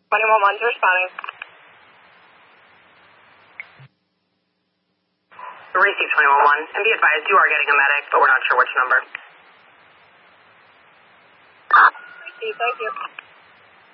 211's responding. Receive 211. And be advised, you are getting a medic, but we're not sure which number. Receive, thank you.